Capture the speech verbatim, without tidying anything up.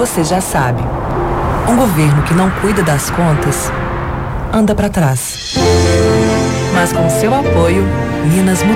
você já sabe. Um governo que não cuida das contas anda para trás. Mas com seu apoio, Minas